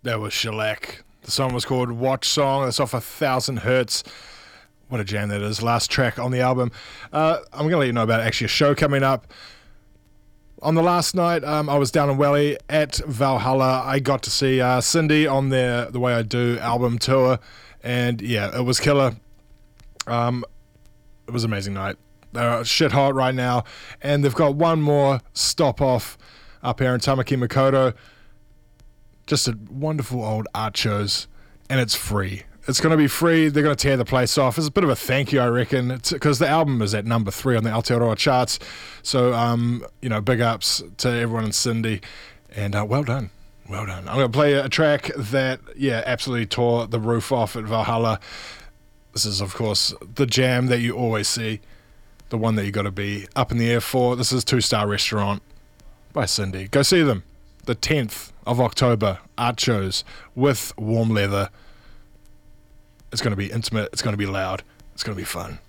That was Shellac. The song was called Watch Song. That's off 1,000 Hertz. What a jam that is. Last track on the album. I'm going to let you know about actually a show coming up. On the last night, I was down in Welly at Valhalla. I got to see Cindy on their The Way I Do album tour. And yeah, it was killer. It was an amazing night. They're shit hot right now. And they've got one more stop off up here in Tamaki Makaurau. Just a wonderful old art shows, and it's free. It's going to be free. They're going to tear the place off. It's a bit of a thank you, I reckon, because the album is at number 3 on the Aotearoa charts. So, big ups to everyone in Cindy, and well done. Well done. I'm going to play a track that, absolutely tore the roof off at Valhalla. This is, of course, the jam that you always see, the one that you got to be up in the air for. This is 2-Star Restaurant by Cindy. Go see them. The 10th of October, art shows with Warm Leather. It's going to be intimate, it's going to be loud, it's going to be fun.